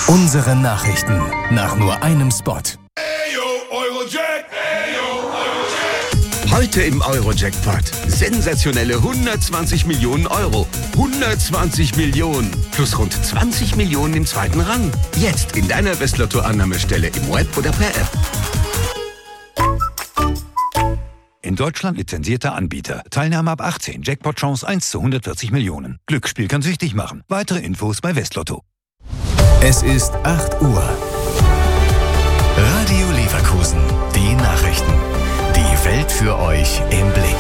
Unsere Nachrichten nach nur einem Spot. Heute im Eurojackpot. Sensationelle 120 Millionen Euro. 120 Millionen. Plus rund 20 Millionen im zweiten Rang. Jetzt in deiner Westlotto-Annahmestelle im Web oder per App. In Deutschland lizenzierter Anbieter. Teilnahme ab 18. Jackpot-Chance 1 zu 140 Millionen. Glücksspiel kann süchtig machen. Weitere Infos bei Westlotto. Es ist 8 Uhr. Radio Leverkusen. Die Nachrichten. Die Welt für euch im Blick.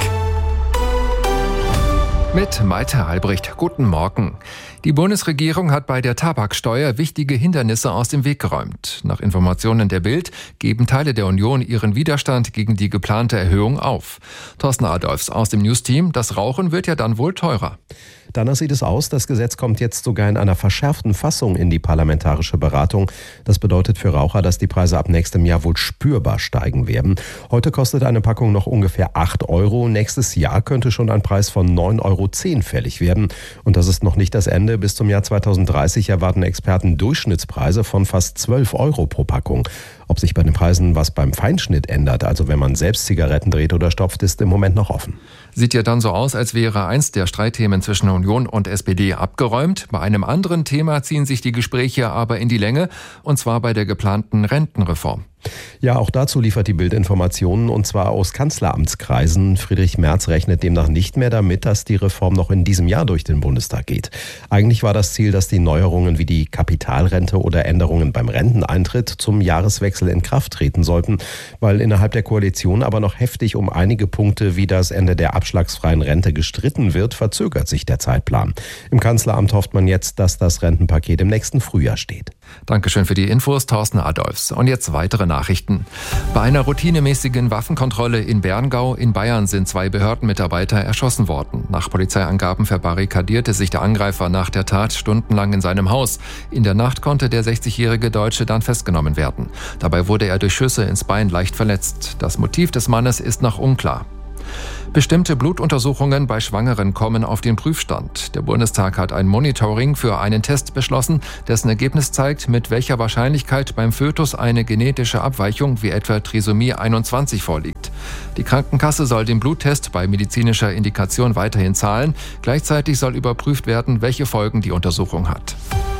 Mit Malte Albrecht. Guten Morgen. Die Bundesregierung hat bei der Tabaksteuer wichtige Hindernisse aus dem Weg geräumt. Nach Informationen der Bild geben Teile der Union ihren Widerstand gegen die geplante Erhöhung auf. Thorsten Adolfs aus dem News-Team. Das Rauchen wird ja dann wohl teurer. Danach sieht es aus, das Gesetz kommt jetzt sogar in einer verschärften Fassung in die parlamentarische Beratung. Das bedeutet für Raucher, dass die Preise ab nächstem Jahr wohl spürbar steigen werden. Heute kostet eine Packung noch ungefähr 8 Euro. Nächstes Jahr könnte schon ein Preis von 9,10 Euro fällig werden. Und das ist noch nicht das Ende. Bis zum Jahr 2030 erwarten Experten Durchschnittspreise von fast 12 Euro pro Packung. Ob sich bei den Preisen was beim Feinschnitt ändert, also wenn man selbst Zigaretten dreht oder stopft, ist im Moment noch offen. Sieht ja dann so aus, als wäre eins der Streitthemen zwischen Union und SPD abgeräumt. Bei einem anderen Thema ziehen sich die Gespräche aber in die Länge, und zwar bei der geplanten Rentenreform. Ja, auch dazu liefert die Bild Informationen, und zwar aus Kanzleramtskreisen. Friedrich Merz rechnet demnach nicht mehr damit, dass die Reform noch in diesem Jahr durch den Bundestag geht. Eigentlich war das Ziel, dass die Neuerungen wie die Kapitalrente oder Änderungen beim Renteneintritt zum Jahreswechsel in Kraft treten sollten. Weil innerhalb der Koalition aber noch heftig um einige Punkte wie das Ende der abschlagsfreien Rente gestritten wird, verzögert sich der Zeitplan. Im Kanzleramt hofft man jetzt, dass das Rentenpaket im nächsten Frühjahr steht. Dankeschön für die Infos, Thorsten Adolfs. Und jetzt weitere Nachrichten. Bei einer routinemäßigen Waffenkontrolle in Berngau in Bayern sind 2 Behördenmitarbeiter erschossen worden. Nach Polizeiangaben verbarrikadierte sich der Angreifer nach der Tat stundenlang in seinem Haus. In der Nacht konnte der 60-jährige Deutsche dann festgenommen werden. Dabei wurde er durch Schüsse ins Bein leicht verletzt. Das Motiv des Mannes ist noch unklar. Bestimmte Blutuntersuchungen bei Schwangeren kommen auf den Prüfstand. Der Bundestag hat ein Monitoring für einen Test beschlossen, dessen Ergebnis zeigt, mit welcher Wahrscheinlichkeit beim Fötus eine genetische Abweichung wie etwa Trisomie 21 vorliegt. Die Krankenkasse soll den Bluttest bei medizinischer Indikation weiterhin zahlen. Gleichzeitig soll überprüft werden, welche Folgen die Untersuchung hat.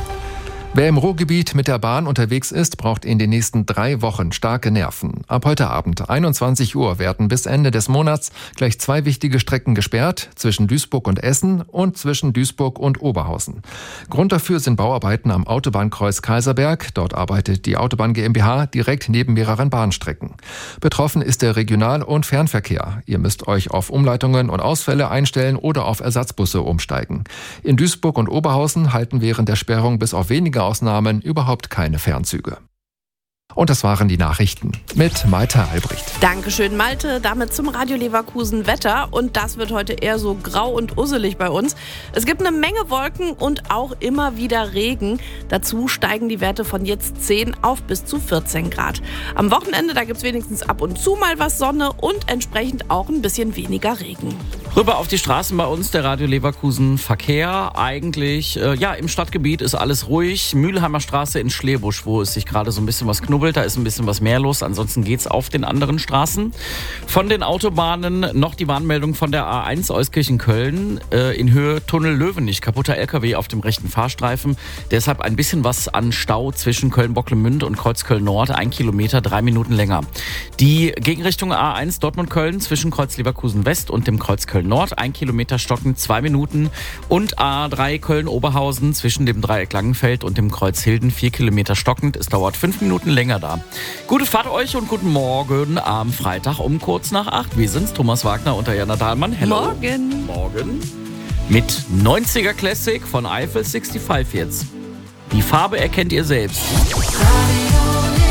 Wer im Ruhrgebiet mit der Bahn unterwegs ist, braucht in den nächsten 3 Wochen starke Nerven. Ab heute Abend, 21 Uhr, werden bis Ende des Monats gleich 2 wichtige Strecken gesperrt, zwischen Duisburg und Essen und zwischen Duisburg und Oberhausen. Grund dafür sind Bauarbeiten am Autobahnkreuz Kaiserberg. Dort arbeitet die Autobahn GmbH direkt neben mehreren Bahnstrecken. Betroffen ist der Regional- und Fernverkehr. Ihr müsst euch auf Umleitungen und Ausfälle einstellen oder auf Ersatzbusse umsteigen. In Duisburg und Oberhausen halten während der Sperrung bis auf wenige Ausnahmen überhaupt keine Fernzüge. Und das waren die Nachrichten mit Malte Albrecht. Dankeschön, Malte. Damit zum Radio Leverkusen Wetter. Und das wird heute eher so grau und usselig bei uns. Es gibt eine Menge Wolken und auch immer wieder Regen. Dazu steigen die Werte von jetzt 10 auf bis zu 14 Grad. Am Wochenende, da gibt es wenigstens ab und zu mal was Sonne und entsprechend auch ein bisschen weniger Regen. Rüber auf die Straßen bei uns, der Radio Leverkusen Verkehr. Eigentlich, im Stadtgebiet ist alles ruhig. Mülheimer Straße in Schlebusch, wo es sich gerade so ein bisschen was knubbelt. Da ist ein bisschen was mehr los. Ansonsten geht's auf den anderen Straßen. Von den Autobahnen noch die Warnmeldung von der A1 Euskirchen-Köln in Höhe Tunnel Löwenich. Kaputter LKW auf dem rechten Fahrstreifen. Deshalb ein bisschen was an Stau zwischen Köln-Bocklemünd und Kreuzköln-Nord. 1 Kilometer, 3 Minuten länger. Die Gegenrichtung A1 Dortmund-Köln zwischen Kreuz Leverkusen-West und dem Kreuz Köln-Nord. 1 Kilometer stockend, 2 Minuten. Und A3 Köln-Oberhausen zwischen dem Dreieck Langenfeld und dem Kreuz Hilden. 4 Kilometer stockend. Es dauert 5 Minuten länger da. Gute Fahrt euch und guten Morgen am Freitag um kurz nach 8. Wir sind's, Thomas Wagner und Diana Dahlmann. Hello. Morgen. Morgen. Mit 90er Classic von Eiffel 65 jetzt. Die Farbe erkennt ihr selbst.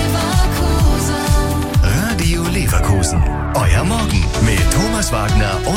Radio Leverkusen. Euer Morgen mit Thomas Wagner und